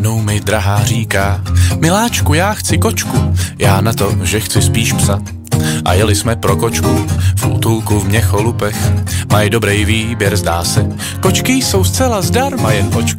jednou mi drahá říká: miláčku, já chci kočku. Já na to, že chci spíš psa. A jeli jsme pro kočku v útulku v Měcholupech. Mají dobrý výběr, zdá se. Kočky jsou zcela zdarma, jen očko